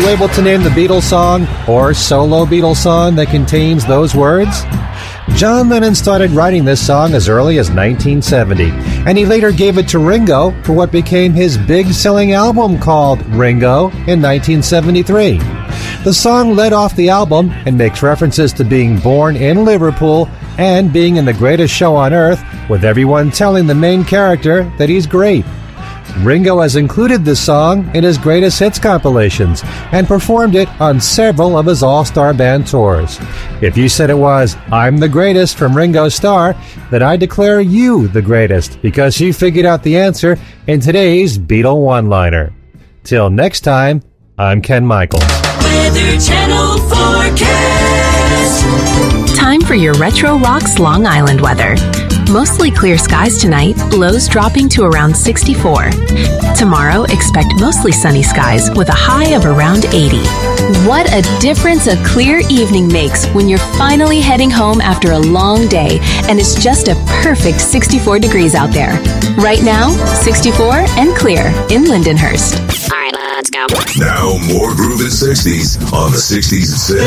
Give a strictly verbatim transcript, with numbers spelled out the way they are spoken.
able to name the Beatles song or solo Beatles song that contains those words? John Lennon started writing this song as early as nineteen seventy, and he later gave it to Ringo for what became his big-selling album called Ringo in nineteen seventy-three. The song led off the album and makes references to being born in Liverpool and being in the greatest show on earth, with everyone telling the main character that he's great. Ringo has included this song in his greatest hits compilations and performed it on several of his all-star band tours. If you said it was I'm the Greatest from Ringo Starr, then I declare you the greatest because you figured out the answer in today's Beatle one-liner. Till next time, I'm Ken Michaels. Weather Channel forecast. Time for your Retro Rocks Long Island weather. Mostly clear skies tonight, lows dropping to around sixty-four. Tomorrow, expect mostly sunny skies with a high of around eighty. What a difference a clear evening makes when you're finally heading home after a long day and it's just a perfect sixty-four degrees out there. Right now, sixty-four and clear in Lindenhurst. All right, let's go. Now more Groovin' sixties on the sixties itself.